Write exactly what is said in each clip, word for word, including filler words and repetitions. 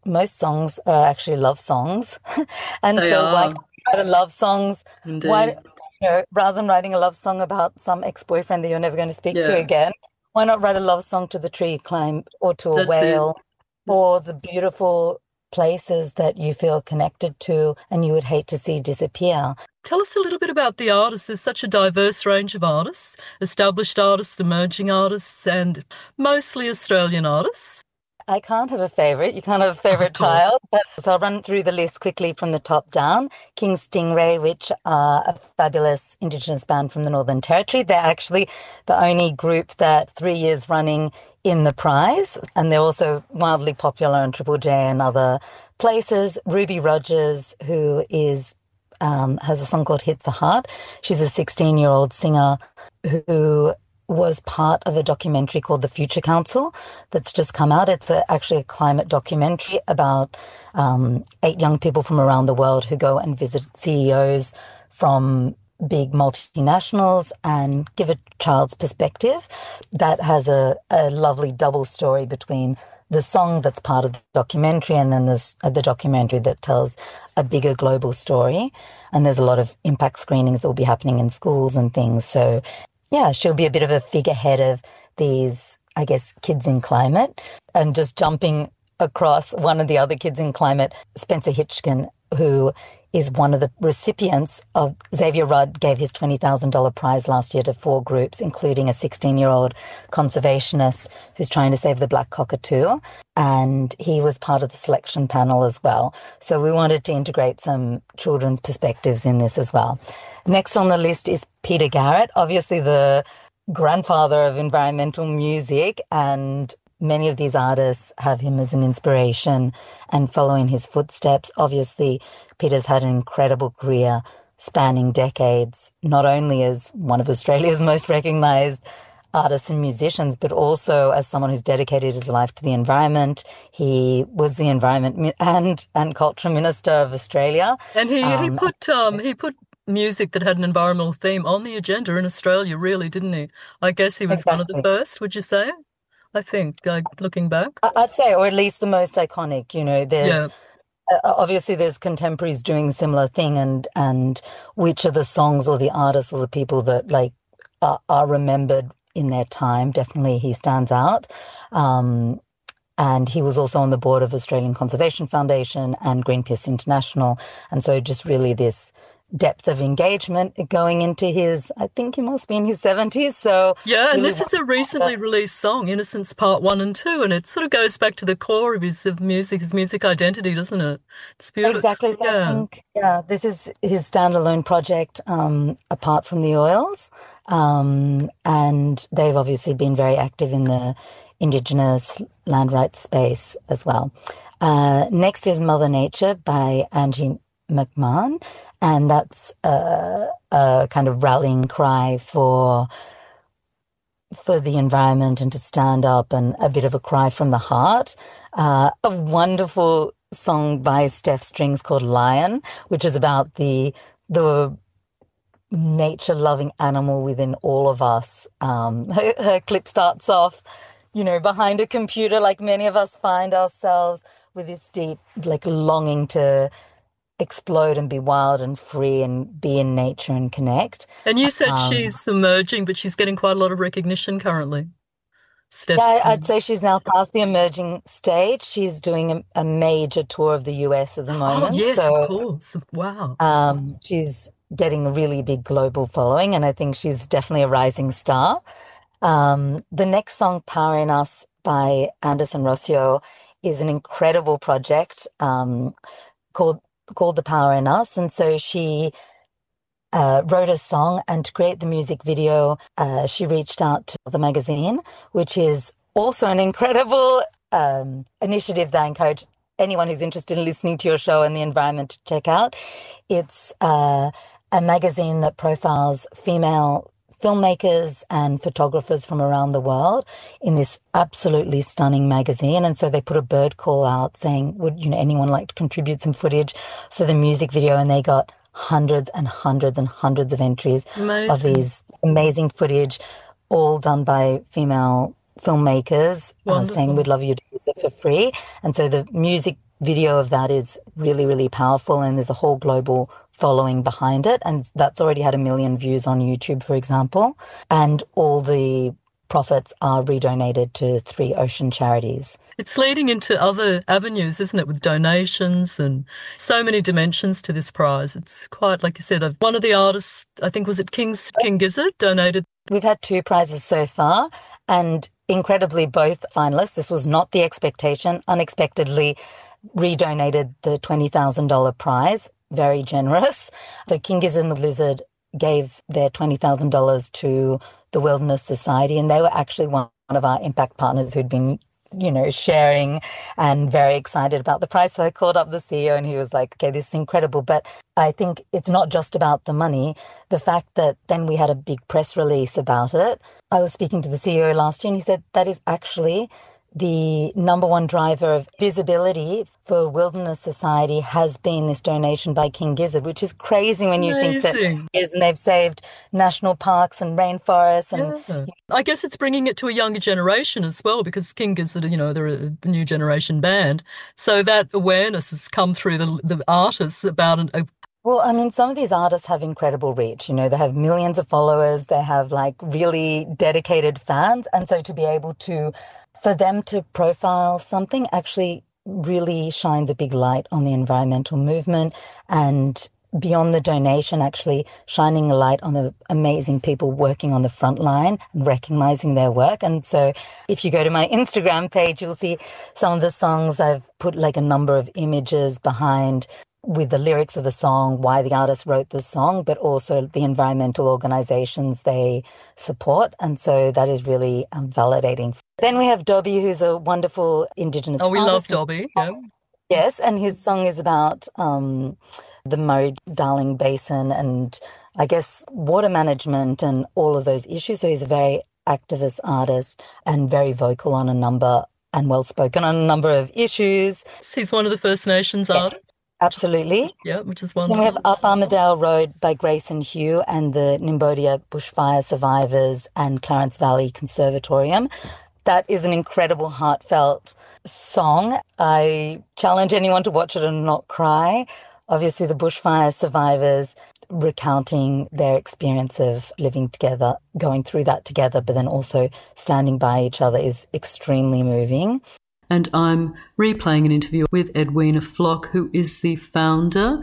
most songs are actually love songs. And They so why are can't you write a love songs? Why, indeed. you know, rather than writing a love song about some ex-boyfriend that you're never going to speak to Yeah, again, why not write a love song to the tree you climb or to a that's it. whale or the beautiful places that you feel connected to and you would hate to see disappear? Tell us a little bit about the artists. There's such a diverse range of artists, established artists, emerging artists, and mostly Australian artists. I can't have a favorite. You can't have a Of favorite course. child. But, so I'll run through the list quickly from the top down. King Stingray, which are a fabulous Indigenous band from the Northern Territory. They're actually the only group that three years running in the prize. And they're also wildly popular on Triple J and other places. Ruby Rogers, who is um, has a song called Hits the Heart. She's a sixteen-year-old singer who was part of a documentary called The Future Council that's just come out. It's a, actually a climate documentary about um, eight young people from around the world who go and visit C E Os from big multinationals and give a child's perspective. That has a, a lovely double story between the song that's part of the documentary and then there's uh, the documentary that tells a bigger global story. And there's a lot of impact screenings that will be happening in schools and things. So yeah, she'll be a bit of a figurehead of these, I guess, kids in climate. And just jumping across one of the other kids in climate, Spencer Hitchkin, who is one of the recipients of Xavier Rudd gave his twenty thousand dollars prize last year to four groups, including a sixteen-year-old conservationist who's trying to save the black cockatoo. And he was part of the selection panel as well. So we wanted to integrate some children's perspectives in this as well. Next on the list is Peter Garrett, obviously the grandfather of environmental music, and many of these artists have him as an inspiration and follow in his footsteps. Obviously, Peter's had an incredible career spanning decades, not only as one of Australia's most recognised artists and musicians, but also as someone who's dedicated his life to the environment. He was the Environment and and Culture Minister of Australia. And he he Um, put um he put music that had an environmental theme on the agenda in Australia, really, didn't he? I guess he was one of the exactly. first, would you say? I think, like looking back. I- I'd say, or at least the most iconic. You know, there's Yeah. uh, obviously there's contemporaries doing a similar thing, and and which are the songs or the artists or the people that like are, are remembered in their time. Definitely, he stands out. Um, and he was also on the board of Australian Conservation Foundation and Greenpeace International, and so just really this depth of engagement going into his, I think he must be in his seventies. So Yeah, and really, this is a recently released song, Innocence Part One and Two, and it sort of goes back to the core of his of music, his music identity, doesn't it? It's beautiful. exactly. So I Yeah. think, yeah, this is his standalone project, um, apart from the oils. Um, and they've obviously been very active in the Indigenous land rights space as well. Uh, next is Mother Nature by Angie McMahon, and that's a, a kind of rallying cry for for the environment and to stand up, and a bit of a cry from the heart. Uh, a wonderful song by Steph Strings called Lion, which is about the the nature loving animal within all of us. Um, her, her clip starts off, you know, behind a computer, like many of us find ourselves with this deep, like, longing to explode and be wild and free and be in nature and connect. And you said Um, she's emerging, but she's getting quite a lot of recognition currently. Yeah, Steph's. I- I'd say she's now past the emerging stage. She's doing a, a major tour of the U S at the Oh, moment. yes, of So course. Wow. um, she's getting a really big global following, and I think she's definitely a rising star. Um, the next song, Power in Us by Anderson Rossio, is an incredible project um, called called The Power in Us. And so she uh, wrote a song, and to create the music video, uh, she reached out to the magazine, which is also an incredible um, initiative that I encourage anyone who's interested in listening to your show and the environment to check out. It's uh, a magazine that profiles female filmmakers and photographers from around the world in this absolutely stunning magazine. And so they put a bird call out saying, would, you know, anyone like to contribute some footage for the music video? And they got hundreds and hundreds and hundreds of entries of Amazing. these amazing footage, all done by female filmmakers, uh, saying, Wonderful. we'd love you to use it for free. And so the music video of that is really, really powerful, and there's a whole global following behind it. And that's already had a million views on YouTube, for example. And all the profits are redonated to Three Ocean charities. It's leading into other avenues, isn't it, with donations and so many dimensions to this prize. It's quite, like you said, one of the artists, I think, was it King's, King Gizzard, donated? We've had two prizes so far, and incredibly both finalists. This was not the expectation. Unexpectedly redonated the twenty thousand dollars prize. Very generous. So King Gizzard and the Lizard gave their twenty thousand dollars to the Wilderness Society, and they were actually one of our impact partners who'd been, you know, sharing and very excited about the prize. So I called up the C E O and he was like, okay, this is incredible. But I think it's not just about the money. The fact that then we had a big press release about it. I was speaking to the C E O last year and he said that is actually the number one driver of visibility for Wilderness Society has been this donation by King Gizzard, which is crazy when you Amazing. think that is, and they've saved national parks and rainforests. And yeah. I guess it's bringing it to a younger generation as well, because King Gizzard, you know, they're a new generation band. So that awareness has come through the, the artists about an, a Well, I mean, some of these artists have incredible reach. You know, they have millions of followers. They have like really dedicated fans. And so to be able to, for them to profile something actually really shines a big light on the environmental movement, and beyond the donation, actually shining a light on the amazing people working on the front line and recognizing their work. And so if you go to my Instagram page, you'll see some of the songs. I've put like a number of images behind with the lyrics of the song, why the artist wrote the song, but also the environmental organizations they support. And so that is really um, validating. Then we have Dobby, who's a wonderful Indigenous artist. Oh, we artist. love Dobby. Yeah. Yes, and his song is about um, the Murray-Darling Basin and I guess water management and all of those issues. So he's a very activist artist and very vocal on a number and well-spoken on a number of issues. He's one of the First Nations yeah. artists. Absolutely. Yeah, which is wonderful. Then we have Up Armadale Road by Grace and Hugh and the Nimbodia bushfire survivors and Clarence Valley Conservatorium. That is an incredible, heartfelt song. I challenge anyone to watch it and not cry. Obviously, the bushfire survivors recounting their experience of living together, going through that together, but then also standing by each other is extremely moving. And I'm replaying an interview with Edwina Flock, who is the founder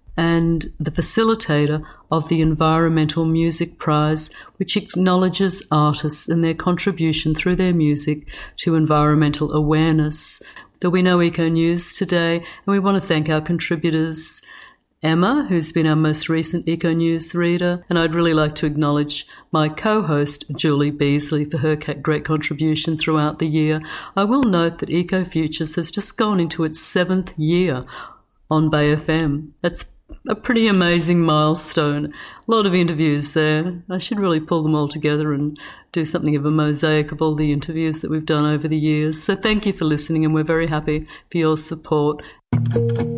and the facilitator of the Environmental Music Prize, which acknowledges artists and their contribution through their music to environmental awareness. There'll be no Eco News today, and we want to thank our contributors, Emma, who's been our most recent Eco News reader, and I'd really like to acknowledge my co-host, Julie Beasley, for her great contribution throughout the year. I will note that Eco Futures has just gone into its seventh year on Bay F M. That's a pretty amazing milestone. A lot of interviews there. I should really pull them all together and do something of a mosaic of all the interviews that we've done over the years. So thank you for listening, and we're very happy for your support.